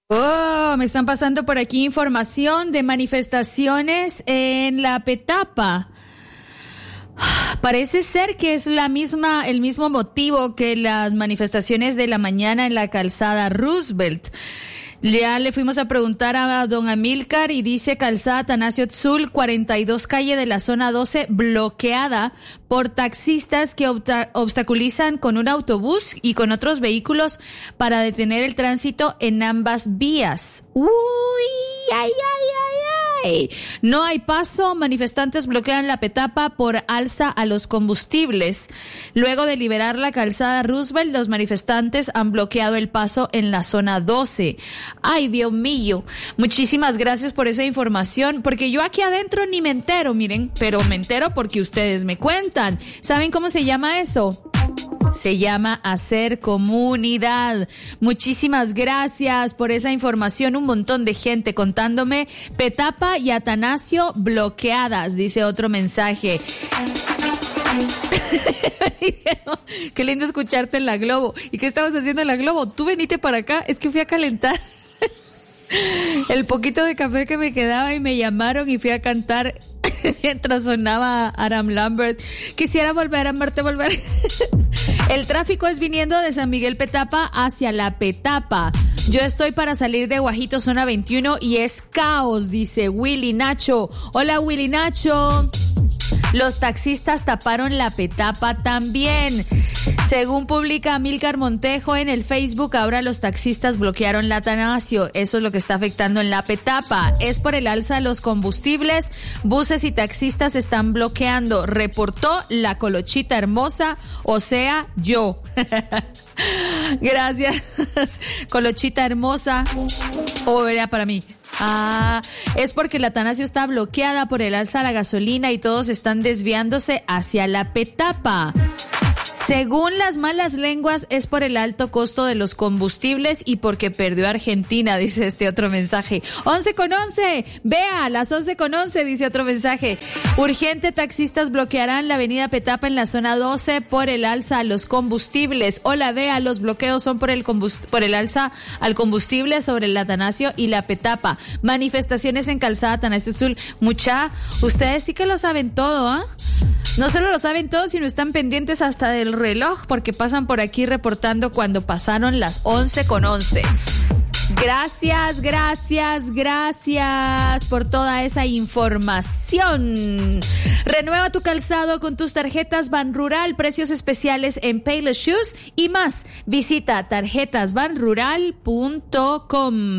Oh, me están pasando por aquí información de manifestaciones en la Petapa. Parece ser que es el mismo motivo que las manifestaciones de la mañana en la calzada Roosevelt. Ya le fuimos a preguntar a don Amílcar y dice calzada Atanasio Tzul, 42 calle de la zona 12 bloqueada por taxistas que obstaculizan con un autobús y con otros vehículos para detener el tránsito en ambas vías. Uy, ay, ay, ay, ay. No hay paso, manifestantes bloquean la Petapa por alza a los combustibles. Luego de liberar la calzada Roosevelt, los manifestantes han bloqueado el paso en la zona 12. Ay, Dios mío. Muchísimas gracias por esa información, porque yo aquí adentro ni me entero, miren, pero me entero porque ustedes me cuentan. ¿Saben cómo se llama eso? Se llama hacer comunidad. Muchísimas gracias por esa información. Un montón de gente contándome Petapa y Atanasio bloqueadas, dice otro mensaje. Qué lindo escucharte en la Globo. ¿Y qué estabas haciendo en la Globo? Tú venite para acá. Es que fui a calentar el poquito de café que me quedaba y me llamaron y fui a cantar mientras sonaba Adam Lambert. Quisiera volver a verte volver. El tráfico es viniendo de San Miguel Petapa hacia la Petapa. Yo estoy para salir de Guajito, zona 21, y es caos, dice Willy Nacho. Hola, Willy Nacho. Los taxistas taparon la Petapa también. Según publica Amílcar Montejo en el Facebook, ahora los taxistas bloquearon la Atanasio. Eso es lo que está afectando en la Petapa. Es por el alza de los combustibles. Buses y taxistas están bloqueando. Reportó la Colochita Hermosa, o sea, yo. Gracias, Colochita Hermosa. O era para mí. Es porque la Atanasio está bloqueada por el alza a la gasolina y todos están desviándose hacia la Petapa. Según las malas lenguas, es por el alto costo de los combustibles y porque perdió Argentina, dice este otro mensaje. 11:11, vea, las 11:11, dice otro mensaje. Urgente, taxistas bloquearán la avenida Petapa en la zona 12 por el alza a los combustibles. Hola, vea, los bloqueos son por el alza al combustible sobre el Atanasio y la Petapa. Manifestaciones en calzada Atanasio Tzul. Mucha, ustedes sí que lo saben todo, ¿ah? No solo lo saben todos, sino están pendientes hasta del reloj, porque pasan por aquí reportando cuando pasaron las 11:11. Gracias, gracias, gracias por toda esa información. Renueva tu calzado con tus tarjetas Banrural, precios especiales en Payless Shoes y más. Visita tarjetasbanrural.com.